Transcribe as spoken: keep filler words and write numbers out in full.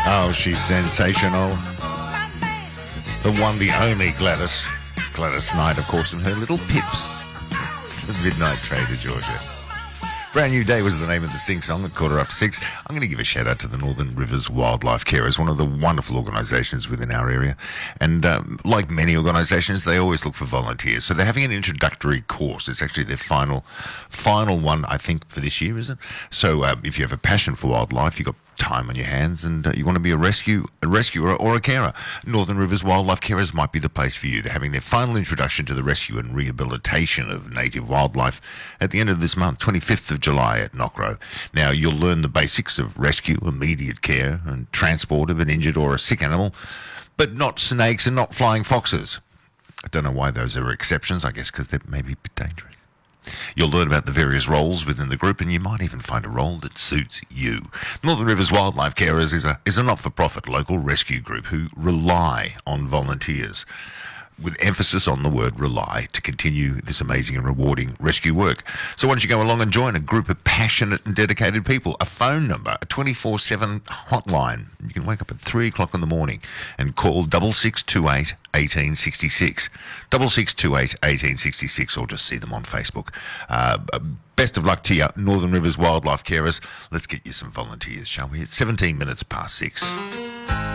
Oh, she's sensational. The one, the only Gladys. Gladys Knight, of course, and her little pips. It's the Midnight Trader, Georgia. Brand New Day was the name of the Sting song at quarter after six. I'm going to give a shout out to the Northern Rivers Wildlife Carers, one of the wonderful organisations within our area. And um, like many organisations, they always look for volunteers. So they're having an introductory course. It's actually their final, final one, I think, for this year, isn't it? So uh, if you have a passion for wildlife, you've got time on your hands and uh, you want to be a rescue a rescuer or a carer, Northern Rivers Wildlife Carers might be the place for you. They're having their final introduction to the rescue and rehabilitation of native wildlife at the end of this month, twenty-fifth of July at Knockrow. Now, you'll learn the basics of rescue, immediate care and transport of an injured or a sick animal, but not snakes and not flying foxes. I don't know why those are exceptions, I guess because they may be a bit dangerous. You'll learn about the various roles within the group and you might even find a role that suits you. Northern Rivers Wildlife Carers is a, is a not-for-profit local rescue group who rely on volunteers, with emphasis on the word rely, to continue this amazing and rewarding rescue work. So why don't you go along and join a group of passionate and dedicated people, a phone number, a twenty-four seven hotline. You can wake up at three o'clock in the morning and call six six two eight, one eight six six, six six two eight, one eight six six, or just see them on Facebook. Uh, best of luck to you, Northern Rivers Wildlife Carers. Let's get you some volunteers, shall we? It's seventeen minutes past six.